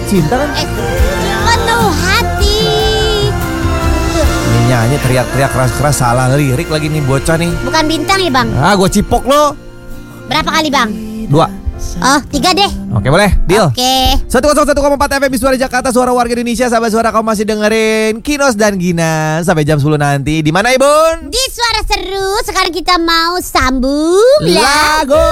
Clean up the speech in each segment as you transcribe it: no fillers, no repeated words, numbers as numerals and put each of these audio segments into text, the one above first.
cinta kan? Penuh hati. Ini nyanyi teriak-teriak keras-keras salah lirik lagi nih bocah nih. Bukan bintang ya bang? Ah, gue cipok lo. Berapa kali bang? 2. Oh 3 deh. Oke boleh, deal. Oke. 101,4 FM di Suara Jakarta, Suara Warga Indonesia. Sahabat Suara, kamu masih dengerin Kinos dan Gina sampai jam 10 nanti. Di mana Ibun? Di Suara Seru. Sekarang kita mau sambung lagu.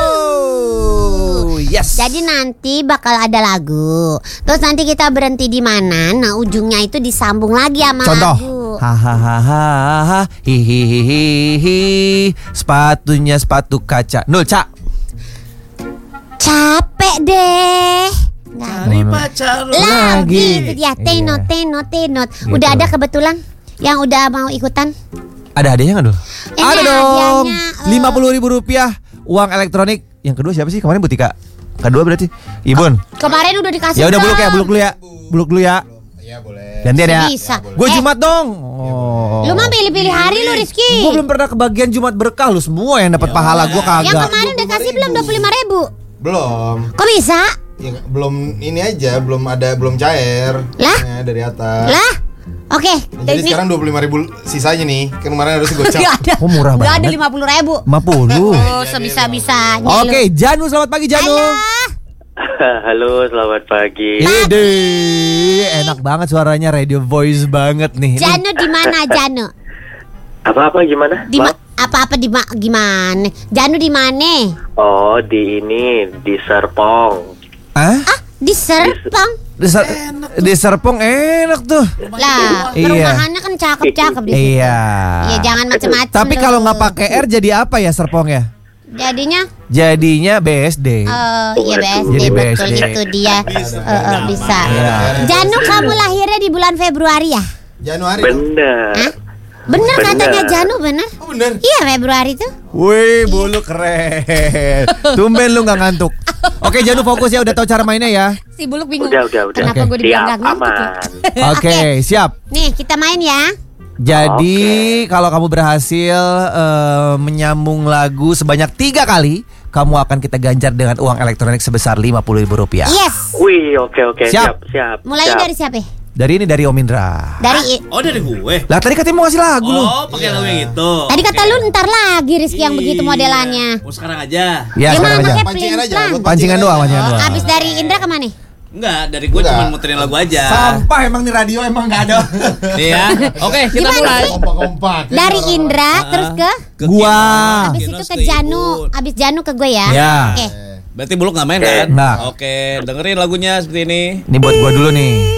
Yes. Jadi nanti bakal ada lagu. Terus nanti kita berhenti di mana? Nah ujungnya itu disambung lagi sama Contoh. lagu. Hahaha, hihihihi. Sepatunya sepatu kaca. Nul, Cak. Capek deh. Cari pacar Lagi itu dia tenot. Gitu. Udah ada kebetulan yang udah mau ikutan. Ada hadiahnya nggak dul? Ini Ada dong. hadiahnya, Rp50.000 uang elektronik. Yang kedua siapa sih kemarin Butika? Kedua berarti Ibun. Kemarin udah dikasih. Ya udah belum? buluk dulu ya. Iya boleh. Gantian ya. Bisa. Gue Jumat dong. Oh. Lu mah pilih-pilih hari lu Rizky. Gue belum pernah kebagian Jumat berkah. Lu semua yang dapat pahala, gue Yang kagak. kemarin udah kasih belum 25.000? Belum. Kok bisa? Ya, belum ini aja, belum cair. Lah? Ya, dari atas. Lah? Oke. Jadi sekarang 25.000 sisanya nih. Kan kemarin harus gocap. Gak ada. Oh, murah Gak ada banget. 50.000. 50. Oh sebisa-bisanya. Oke, Janu selamat pagi Janu. Halo. Halo, selamat pagi. Ide, enak banget suaranya, radio voice banget nih. Janu di mana Janu? Apa gimana? Di Maaf. apa-apa gimana? Janu di mana? Oh, di Serpong. Ah? Di Serpong. Di Serpong enak tuh. Lah, Iya. perumahannya kan cakep-cakep di situ. Iya. Ya jangan macam-macam. Tapi lu. kalau nggak pakai R jadi apa ya Serpong ya? Jadinya BSD. Iya BSD, Jadi betul BSD. itu dia. Bisa. Iya. Janu kamu lahirnya di bulan Februari ya? Januari. Bener. Hah? Bener katanya Janu bener? Oh bener. Iya Februari tuh. Wih, bulu keren. Tumben lu nggak ngantuk. Oke, Janu fokus ya, udah tahu cara mainnya ya. Si Buluk bingung. Udah. Kenapa Oke. gue dibilang Siap, gak ngantuk ya? aman. Oke, siap. Nih kita main ya. Jadi kalau kamu berhasil menyambung lagu sebanyak 3 kali, kamu akan kita ganjar dengan uang elektronik sebesar Rp50.000. Yes. Wih, oke. Siap. Siap. Mulai dari siapa? Dari Om Indra. Dari Oh dari gue. Lah tadi katanya mau ngasih lagu lu. Oh pakai lagu yang itu. Tadi kata lu ntar lagi Rizky yang begitu modelannya. Mau sekarang aja. Ya, sekarang aja. pakai Pancingan aja, pelin-pelan. buat Pancingan doang. Abis dari Indra kemana? Enggak, dari gue Enggak. cuma muterin lagu aja. Sampah emang nih radio emang nggak ada. Iya. Oke, kita Gimana mulai. sih? Kompak-kompak. Dari Indra terus ke Gua. abis itu Kinos ke ke Janu, Ibun. abis Janu ke gue ya. Ya. Oke. Berarti Buluk nggak main kan? Nggak. Oke, dengerin lagunya seperti ini. Ini buat gua dulu nih.